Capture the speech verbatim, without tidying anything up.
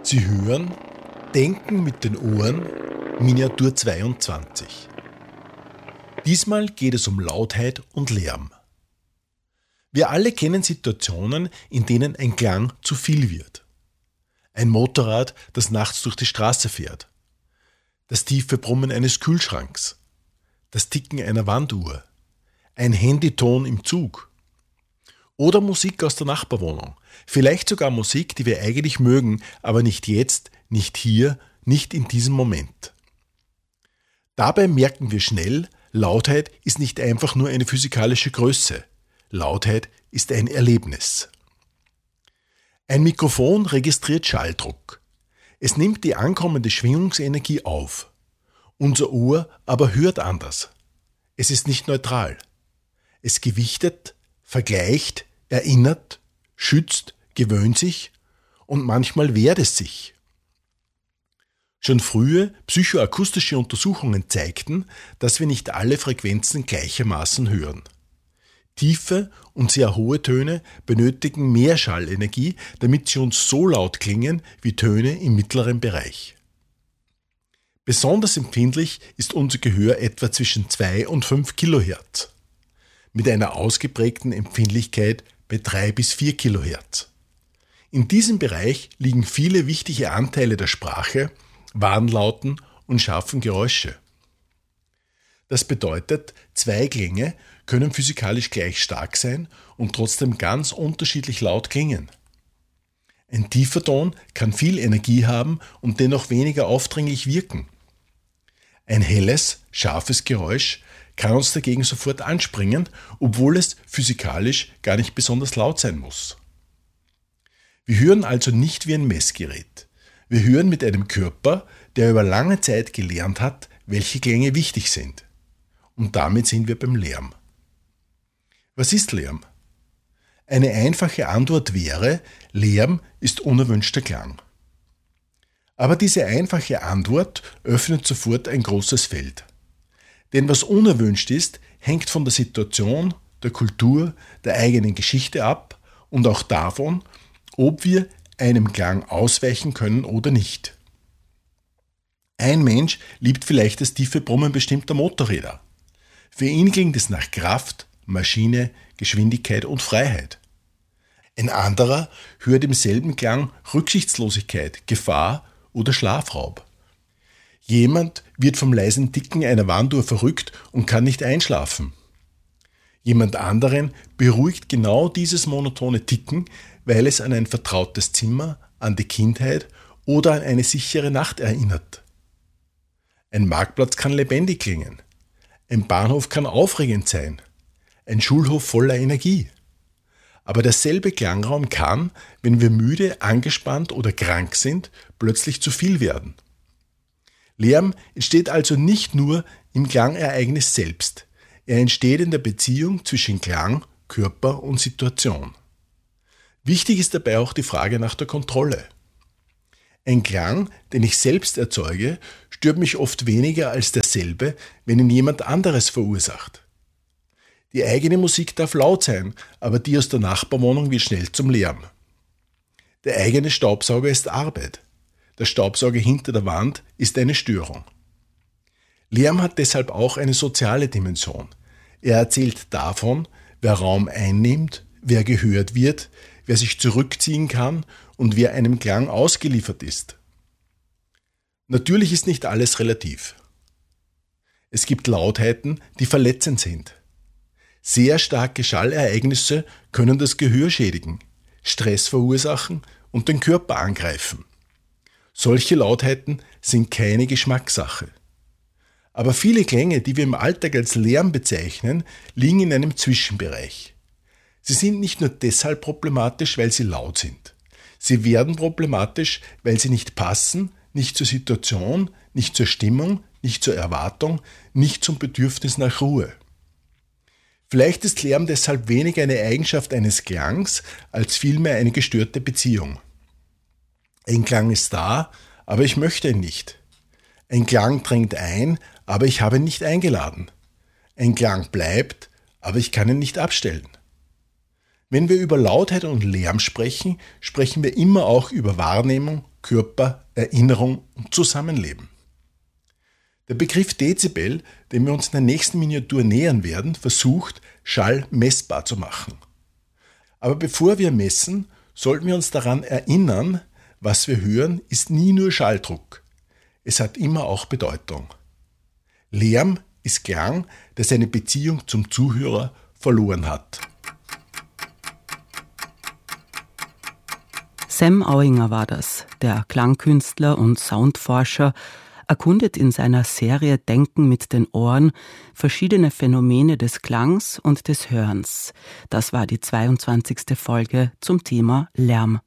Sie hören Denken mit den Ohren, Miniatur zweiundzwanzig. Diesmal geht es um Lautheit und Lärm. Wir alle kennen Situationen, in denen ein Klang zu viel wird. Ein Motorrad, das nachts durch die Straße fährt. Das tiefe Brummen eines Kühlschranks. Das Ticken einer Wanduhr. Ein Handyton im Zug. Oder Musik aus der Nachbarwohnung. Vielleicht sogar Musik, die wir eigentlich mögen, aber nicht jetzt, nicht hier, nicht in diesem Moment. Dabei merken wir schnell, Lautheit ist nicht einfach nur eine physikalische Größe. Lautheit ist ein Erlebnis. Ein Mikrofon registriert Schalldruck. Es nimmt die ankommende Schwingungsenergie auf. Unser Ohr aber hört anders. Es ist nicht neutral. Es gewichtet, vergleicht, erinnert, schützt, gewöhnt sich und manchmal wehrt es sich. Schon frühe psychoakustische Untersuchungen zeigten, dass wir nicht alle Frequenzen gleichermaßen hören. Tiefe und sehr hohe Töne benötigen mehr Schallenergie, damit sie uns so laut klingen wie Töne im mittleren Bereich. Besonders empfindlich ist unser Gehör etwa zwischen zwei und fünf Kilohertz, mit einer ausgeprägten Empfindlichkeit bei drei bis vier Kilohertz. In diesem Bereich liegen viele wichtige Anteile der Sprache, Warnlauten und scharfen Geräusche. Das bedeutet, zwei Klänge können physikalisch gleich stark sein und trotzdem ganz unterschiedlich laut klingen. Ein tiefer Ton kann viel Energie haben und dennoch weniger aufdringlich wirken. Ein helles, scharfes Geräusch kann uns dagegen sofort anspringen, obwohl es physikalisch gar nicht besonders laut sein muss. Wir hören also nicht wie ein Messgerät. Wir hören mit einem Körper, der über lange Zeit gelernt hat, welche Klänge wichtig sind. Und damit sind wir beim Lärm. Was ist Lärm? Eine einfache Antwort wäre, Lärm ist unerwünschter Klang. Aber diese einfache Antwort öffnet sofort ein großes Feld. Denn was unerwünscht ist, hängt von der Situation, der Kultur, der eigenen Geschichte ab und auch davon, ob wir einem Klang ausweichen können oder nicht. Ein Mensch liebt vielleicht das tiefe Brummen bestimmter Motorräder. Für ihn klingt es nach Kraft, Maschine, Geschwindigkeit und Freiheit. Ein anderer hört im selben Klang Rücksichtslosigkeit, Gefahr oder Schlafraub. Jemand wird vom leisen Ticken einer Wanduhr verrückt und kann nicht einschlafen. Jemand anderen beruhigt genau dieses monotone Ticken, weil es an ein vertrautes Zimmer, an die Kindheit oder an eine sichere Nacht erinnert. Ein Marktplatz kann lebendig klingen. Ein Bahnhof kann aufregend sein. Ein Schulhof voller Energie. Aber derselbe Klangraum kann, wenn wir müde, angespannt oder krank sind, plötzlich zu viel werden. Lärm entsteht also nicht nur im Klangereignis selbst. Er entsteht in der Beziehung zwischen Klang, Körper und Situation. Wichtig ist dabei auch die Frage nach der Kontrolle. Ein Klang, den ich selbst erzeuge, stört mich oft weniger als derselbe, wenn ihn jemand anderes verursacht. Die eigene Musik darf laut sein, aber die aus der Nachbarwohnung wird schnell zum Lärm. Der eigene Staubsauger ist Arbeit. Der Staubsauger hinter der Wand ist eine Störung. Lärm hat deshalb auch eine soziale Dimension. Er erzählt davon, wer Raum einnimmt, wer gehört wird, wer sich zurückziehen kann und wer einem Klang ausgeliefert ist. Natürlich ist nicht alles relativ. Es gibt Lautheiten, die verletzend sind. Sehr starke Schallereignisse können das Gehör schädigen, Stress verursachen und den Körper angreifen. Solche Lautheiten sind keine Geschmackssache. Aber viele Klänge, die wir im Alltag als Lärm bezeichnen, liegen in einem Zwischenbereich. Sie sind nicht nur deshalb problematisch, weil sie laut sind. Sie werden problematisch, weil sie nicht passen, nicht zur Situation, nicht zur Stimmung, nicht zur Erwartung, nicht zum Bedürfnis nach Ruhe. Vielleicht ist Lärm deshalb weniger eine Eigenschaft eines Klangs, als vielmehr eine gestörte Beziehung. Ein Klang ist da, aber ich möchte ihn nicht. Ein Klang drängt ein, aber ich habe ihn nicht eingeladen. Ein Klang bleibt, aber ich kann ihn nicht abstellen. Wenn wir über Lautheit und Lärm sprechen, sprechen wir immer auch über Wahrnehmung, Körper, Erinnerung und Zusammenleben. Der Begriff Dezibel, dem wir uns in der nächsten Miniatur nähern werden, versucht, Schall messbar zu machen. Aber bevor wir messen, sollten wir uns daran erinnern, was wir hören, ist nie nur Schalldruck. Es hat immer auch Bedeutung. Lärm ist Klang, der seine Beziehung zum Zuhörer verloren hat. Sam Auinger war das, der Klangkünstler und Soundforscher, erkundet in seiner Serie Denken mit den Ohren verschiedene Phänomene des Klangs und des Hörens. Das war die zweiundzwanzigste Folge zum Thema Lärm.